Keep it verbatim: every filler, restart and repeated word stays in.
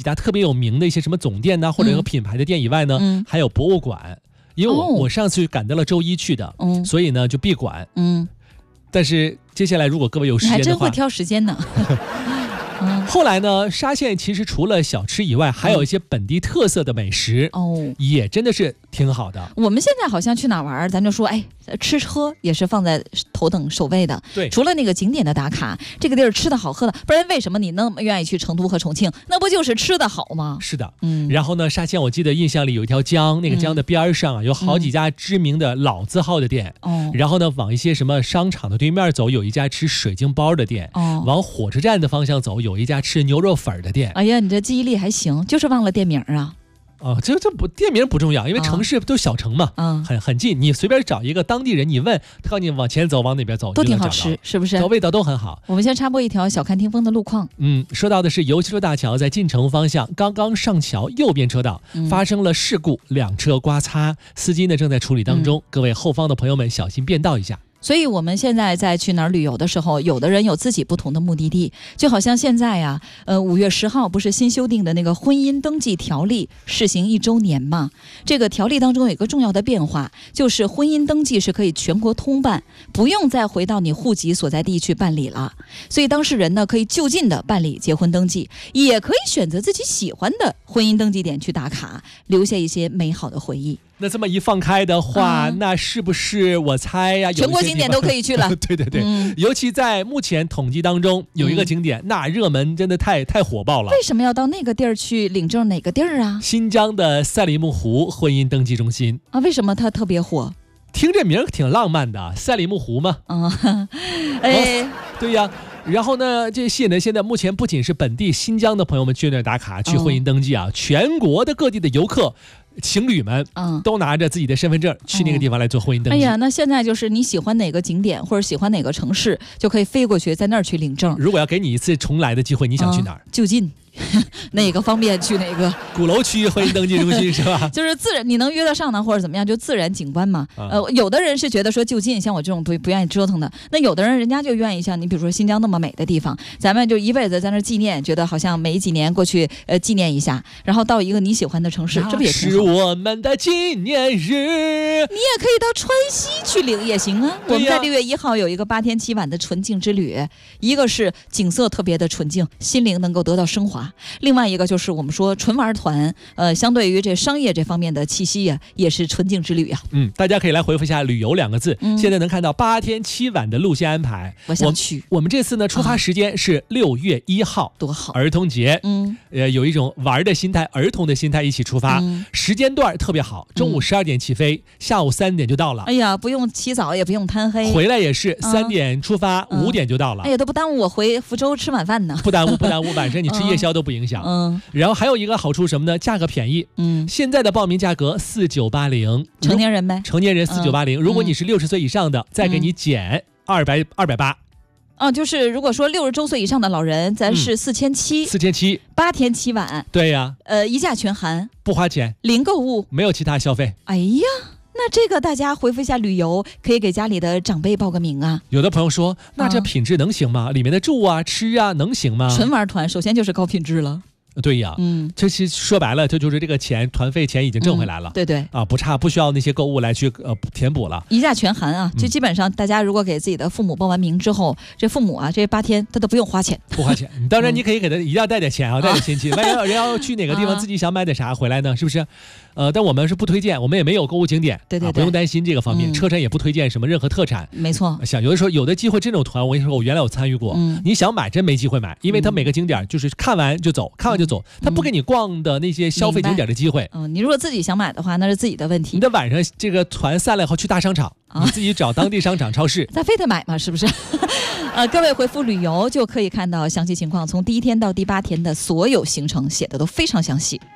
他特别有名的一些什么总店呐、啊，或者有品牌的店以外呢，嗯、还有博物馆。因为我、哦、我上次赶到了周一去的，嗯、所以呢就闭馆。嗯，但是接下来如果各位有时间的话， 你还真会挑时间呢。 后来呢，沙县其实除了小吃以外，还有一些本地特色的美食哦，也真的是挺好的。 我们现在好像去哪玩，咱就说，哎，吃喝也是放在头等首位的。 对， 除了那个景点的打卡，这个地儿吃的好喝的，不然为什么你那么愿意去成都和重庆？那不就是吃的好吗？ 是的，嗯。然后呢，沙县我记得印象里有一条江，那个江的边上啊，嗯、有好几家知名的老字号的店。哦、嗯。然后呢，往一些什么商场的对面走，有一家吃水晶包的店。哦。往火车站的方向走，有一家吃牛肉粉的店。 哎呀，你这记忆力还行，就是忘了店名啊。 哦，这这不店名不重要，因为城市都小城嘛，嗯，很很近，你随便找一个当地人，你问他，告诉你往前走，往哪边走， 都挺好吃，是不是？ 味道都很好。 我们先插播一条小看听风的路况。 嗯，说到的是邮汽车大桥在进城方向，刚刚上桥右边车道、嗯、发生了事故，两车刮擦，司机呢正在处理当中，嗯、各位后方的朋友们小心变道一下。 所以我们现在在去哪儿旅游的时候，有的人有自己不同的目的地，就好像现在呀，呃，五月十号不是新修订的那个婚姻登记条例试行一周年嘛？这个条例当中有一个重要的变化，就是婚姻登记是可以全国通办，不用再回到你户籍所在地去办理了。所以当事人呢，可以就近的办理结婚登记，也可以选择自己喜欢的婚姻登记点去打卡，留下一些美好的回忆。 那这么一放开的话、嗯、那是不是我猜呀、啊， 全国景点都可以去了？ 对对对、嗯，尤其在目前统计当中，有一个景点、嗯、那热门真的太太火爆了。 为什么要到那个地儿去领证？哪个地儿啊？ 新疆的赛里木湖婚姻登记中心啊？为什么它特别火？ 听这名挺浪漫的，赛里木湖嘛。 嗯，哎， 哦、对呀。然后呢，这吸引的现在目前不仅是本地新疆的朋友们去那儿打卡去婚姻登记啊，哦、全国的各地的游客。情侣们，嗯，都拿着自己的身份证、嗯、去那个地方来做婚姻登记。 哎呀，那现在就是你喜欢哪个景点或者喜欢哪个城市，就可以飞过去，在那儿去领证。 如果要给你一次重来的机会，你想去哪儿？ 嗯、就近。哪个方便去哪个？ 鼓楼区婚姻登记中心是吧？ 就是自然，你能约得上呢，或者怎么样，就自然景观嘛。啊、呃，有的人是觉得说就近，像我这种不不愿意折腾的，那有的人人家就愿意像你，比如说新疆那么美的地方，咱们就一辈子在那儿纪念，觉得好像每几年过去呃纪念一下，然后到一个你喜欢的城市，这不也挺好？ 是我们的纪念日。 你也可以到川西去领也行啊。我们在六月一号有一个八天七晚的纯净之旅，一个是景色特别的纯净，心灵能够得到升华。另外一个就是我们说纯玩团，呃，相对于这商业这方面的气息呀、啊，也是纯净之旅啊。 嗯，大家可以来回复一下"旅游"两个字、嗯，现在能看到八天七晚的路线安排。 我想去。 我, 我们这次呢，出发时间是六月一号， 多好！ 儿童节，嗯，呃，有一种玩的心态，儿童的心态一起出发，嗯、时间段特别好，中午十二点起飞、嗯，下午三点就到了。 哎呀，不用起早，也不用贪黑， 回来也是三点出发，五、嗯、点就到了。 哎呀，都不耽误我回福州吃晚饭呢。 不耽误，不耽误，晚上你吃夜宵都不影响。嗯。然后还有一个好处什么呢？价格便宜。嗯，现在的报名价格四九八零， 成年人呗。 成年人四九八零，如果你是六十岁以上的，嗯、再给你减二百二百八。 哦，就是如果说六十周岁以上的老人，咱是四千七， 四千七， 八天七晚。 对呀， 呃，一价全含， 不花钱， 零购物， 没有其他消费。 哎呀。那这个大家回复一下旅游，可以给家里的长辈报个名啊。 有的朋友说，那这品质能行吗？啊、里面的住啊、吃啊，能行吗？ 纯玩团，首先就是高品质了。 对呀，嗯，这是说白了，这就是这个钱团费钱已经挣回来了， 嗯、对对啊，不差，不需要那些购物来去呃填补了， 一价全含啊，就基本上大家如果给自己的父母报完名之后，嗯、这父母啊这八天他都不用花钱， 不花钱，当然你可以给他一定要带点钱啊，带点现金，万一人要去哪个地方自己想买点啥回来呢，是不是？呃，但我们是不推荐，我们也没有购物景点， 对对对， 啊、不用担心这个方面，嗯、车站也不推荐什么任何特产， 没错。 想有的时候有的机会这种团，我跟你说，我原来有参与过，嗯、你想买真没机会买，因为他每个景点就是看完就走，看完就走，他、嗯、不给你逛的那些消费景点的机会。 嗯，你如果自己想买的话，那是自己的问题。 你的晚上这个团散了以后去大商场，啊、你自己找当地商场、超市， 咱非得买嘛，是不是？呃，各位回复旅游就可以看到详细情况，从第一天到第八天的所有行程写的都非常详细。